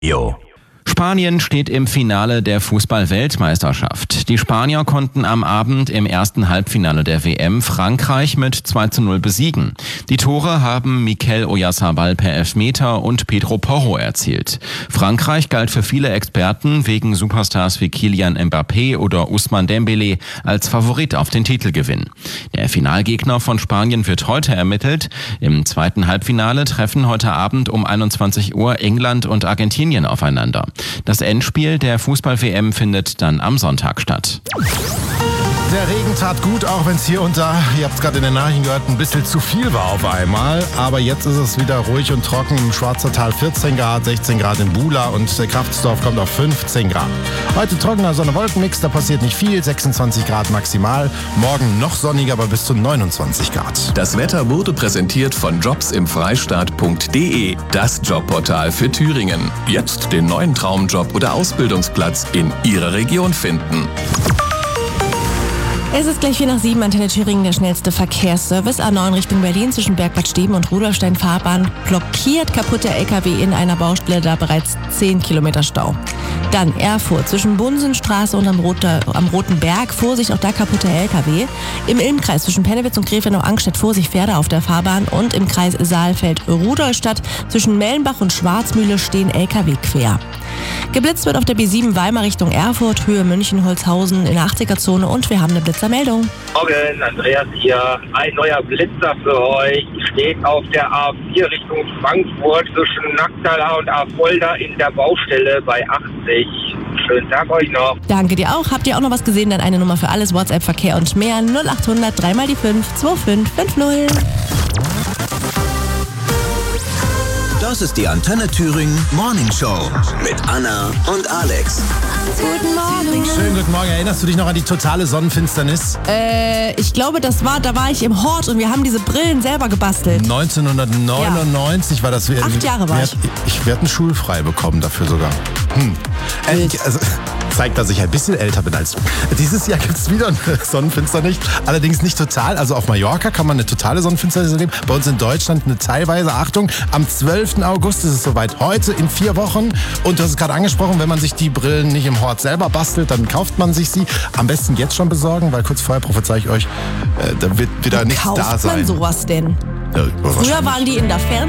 Jo. Spanien steht im Finale der Fußball-Weltmeisterschaft. Die Spanier konnten am Abend im ersten Halbfinale der WM Frankreich mit 2:0 besiegen. Die Tore haben Mikel Oyarzabal per Elfmeter und Pedro Porro erzielt. Frankreich galt für viele Experten wegen Superstars wie Kylian Mbappé oder Ousmane Dembélé als Favorit auf den Titelgewinn. Der Finalgegner von Spanien wird heute ermittelt. Im zweiten Halbfinale treffen heute Abend um 21 Uhr England und Argentinien aufeinander. Das Endspiel der Fußball-WM findet dann am Sonntag statt. Der Regen tat gut, auch wenn es hier unter, ihr habt es gerade in den Nachrichten gehört, ein bisschen zu viel war auf einmal. Aber jetzt ist es wieder ruhig und trocken. Im Schwarzertal 14 Grad, 16 Grad in Bula und Kraftsdorf kommt auf 15 Grad. Heute trockener Sonne-Wolkenmix, da passiert nicht viel, 26 Grad maximal. Morgen noch sonniger, aber bis zu 29 Grad. Das Wetter wurde präsentiert von jobsimfreistaat.de, das Jobportal für Thüringen. Jetzt den neuen Traumjob oder Ausbildungsplatz in Ihrer Region finden. Es ist gleich 4:07, Antenne Thüringen, der schnellste Verkehrsservice. A9 Richtung Berlin zwischen Bergbad Steben und Rudolstein Fahrbahn blockiert, kaputter LKW in einer Baustelle, da bereits 10 Kilometer Stau. Dann Erfurt zwischen Bunsenstraße und am Roten Berg, Vorsicht, auch da kaputter LKW. Im Ilmkreis zwischen Pennewitz und Gräfenau-Angstedt, Vorsicht, Pferde auf der Fahrbahn. Und im Kreis Saalfeld-Rudolstadt zwischen Mellenbach und Schwarzmühle stehen LKW quer. Geblitzt wird auf der B7 Weimar Richtung Erfurt, Höhe München-Holzhausen in der 80er-Zone und wir haben eine Blitzermeldung. Morgen, Andreas hier. Ein neuer Blitzer für euch. Steht auf der A4 Richtung Frankfurt zwischen Nacktaler und Affolter in der Baustelle bei 80. Schönen Tag euch noch. Danke dir auch. Habt ihr auch noch was gesehen? Dann eine Nummer für alles, WhatsApp, Verkehr und mehr. 0800 3x5 2550. Das ist die Antenne Thüringen Morning Show mit Anna und Alex. Guten Morgen. Schönen guten Morgen. Erinnerst du dich noch an die totale Sonnenfinsternis? Ich glaube, da war ich im Hort und wir haben diese Brillen selber gebastelt. 1999 war das. 8 Jahre war ich. Ich werde einen schulfrei bekommen dafür sogar. Also, zeigt, dass ich ein bisschen älter bin als du. Dieses Jahr gibt es wieder eine Sonnenfinsternis. Allerdings nicht total. Also auf Mallorca kann man eine totale Sonnenfinsternis erleben. Bei uns in Deutschland eine teilweise. Achtung, am 12. August ist es soweit. Heute in 4 Wochen. Und du hast es gerade angesprochen, wenn man sich die Brillen nicht im Hort selber bastelt, dann kauft man sich sie. Am besten jetzt schon besorgen, weil kurz vorher prophezei ich euch, da wird wieder nichts da sein. Kauft man sowas denn? Ja, Früher waren die in der